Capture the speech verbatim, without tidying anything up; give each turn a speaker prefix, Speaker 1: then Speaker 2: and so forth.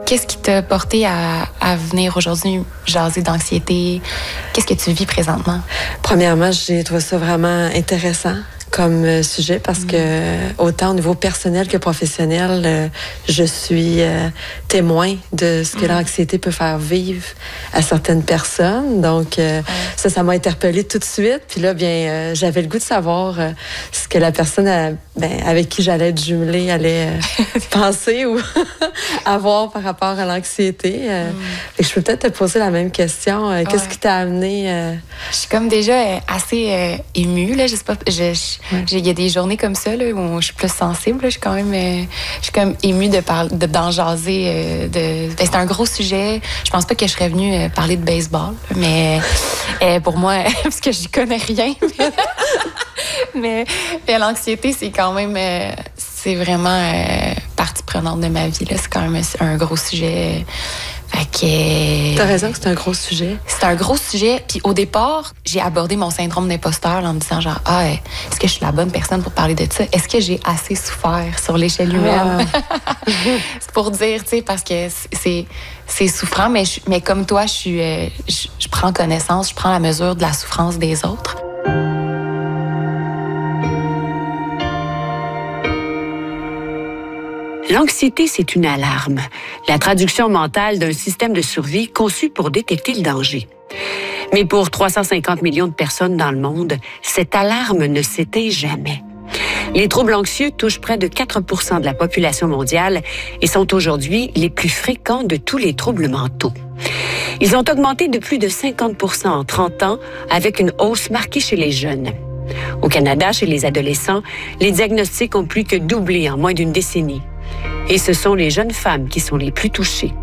Speaker 1: Qu'est-ce qui t'a porté à, à venir aujourd'hui jaser d'anxiété? Qu'est-ce que tu vis présentement?
Speaker 2: Premièrement, j'ai trouvé ça vraiment intéressant comme sujet parce mmh. que autant au niveau personnel que professionnel, euh, je suis euh, témoin de ce que mmh. l'anxiété peut faire vivre à certaines personnes. Donc euh, mmh. ça, ça m'a interpellée tout de suite. Puis là, bien, euh, j'avais le goût de savoir euh, ce que la personne a, ben, avec qui j'allais être jumelée allait euh, penser ou avoir par rapport à l'anxiété. Euh, mmh. Fait que je peux peut-être te poser la même question. Euh, qu'est-ce ouais. qui t'a amené? Euh...
Speaker 1: Je suis comme déjà euh, assez euh, émue. Là. Je sais pas, je, je, Ouais. Il y a des journées comme ça là, où je suis plus sensible. Là, je suis quand même, euh, je suis comme émue de parler, de, d'en jaser. Euh, de, ben, c'est un gros sujet. Je pense pas que je serais venue euh, parler de baseball, mais euh, pour moi, parce que j'y connais rien. mais, mais l'anxiété, c'est quand même, euh, c'est vraiment euh, partie prenante de ma vie. Là. C'est quand même un, un gros sujet. Fait que...
Speaker 2: T'as raison que c'est un gros sujet.
Speaker 1: C'est un gros sujet. Puis au départ, j'ai abordé mon syndrome d'imposteur en me disant genre, ah, est-ce que je suis la bonne personne pour parler de ça? Est-ce que j'ai assez souffert sur l'échelle humaine? Ah. C'est pour dire, tu sais, parce que c'est, c'est souffrant, mais, je, mais comme toi, je, suis, euh, je, je prends connaissance, je prends la mesure de la souffrance des autres.
Speaker 3: L'anxiété, c'est une alarme, la traduction mentale d'un système de survie conçu pour détecter le danger. Mais pour trois cent cinquante millions de personnes dans le monde, cette alarme ne s'éteint jamais. Les troubles anxieux touchent près de quatre pour cent de la population mondiale et sont aujourd'hui les plus fréquents de tous les troubles mentaux. Ils ont augmenté de plus de cinquante pour cent en trente ans, avec une hausse marquée chez les jeunes. Au Canada, chez les adolescents, les diagnostics ont plus que doublé en moins d'une décennie. Et ce sont les jeunes femmes qui sont les plus touchées.